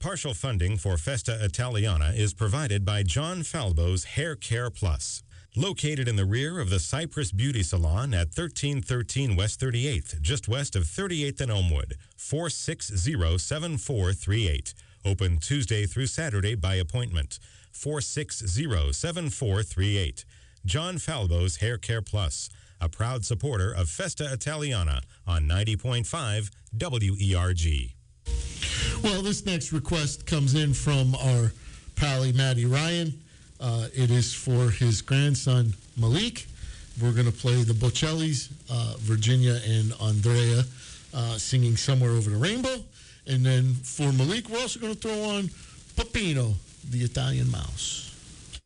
Partial funding for Festa Italiana is provided by John Falbo's Hair Care Plus. Located in the rear of the Cypress Beauty Salon at 1313 West 38th, just west of 38th and Elmwood, 460-7438. Open Tuesday through Saturday by appointment, 460-7438. John Falbo's Hair Care Plus, a proud supporter of Festa Italiana on 90.5 WERG. Well, this next request comes in from our pally Matty Ryan. It is for his grandson Malik. We're going to play the Bocellis, Virginia and Andrea, singing Somewhere Over the Rainbow. And then for Malik, we're also going to throw on Peppino, the Italian mouse.